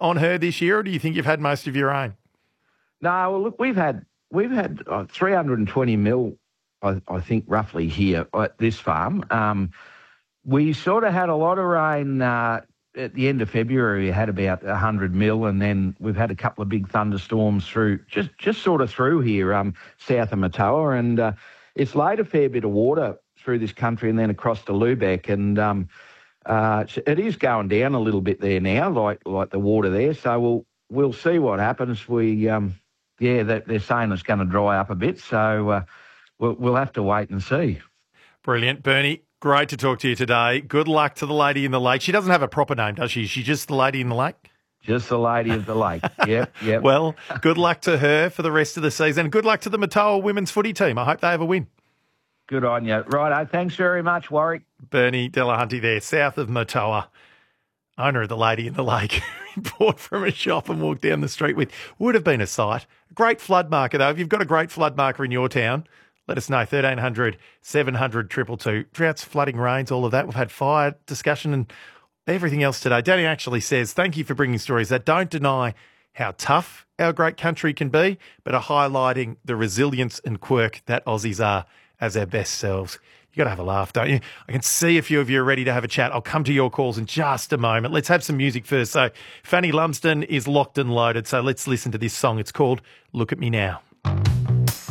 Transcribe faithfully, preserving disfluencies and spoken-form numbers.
on her this year, or do you think you've had most of your own? No, well, look, we've had we've had uh, three hundred twenty mil, I, I think, roughly here at this farm. Um, we sort of had a lot of rain uh, at the end of February. We had about one hundred mil, and then we've had a couple of big thunderstorms through, just just sort of through here, um, south of Matoa, and uh, it's laid a fair bit of water through this country and then across to Lubeck, and um, uh, it is going down a little bit there now, like like the water there. So we'll we'll see what happens. We um, yeah, they're saying it's going to dry up a bit, so uh, we'll, we'll have to wait and see. Brilliant. Bernie, great to talk to you today. Good luck to the lady in the lake. She doesn't have a proper name, does she? She's just the lady in the lake? Just the lady of the lake. Yep, yep. Well, good luck to her for the rest of the season. Good luck to the Matoa women's footy team. I hope they have a win. Good on you. Righto. Thanks very much, Warwick. Bernie Delahunty there, south of Matoa, owner of the lady in the lake. Bought from a shop and walked down the street with. Would have been a sight. Great flood marker, though. If you've got a great flood marker in your town, let us know. thirteen hundred, seven hundred, two two two. Droughts, flooding, rains, all of that. We've had fire discussion and everything else today. Danny actually says, thank you for bringing stories that don't deny how tough our great country can be, but are highlighting the resilience and quirk that Aussies are as our best selves. You got to have a laugh, don't you? I can see a few of you are ready to have a chat. I'll come to your calls in just a moment. Let's have some music first. So Fanny Lumsden is locked and loaded. So let's listen to this song. It's called Look at Me Now.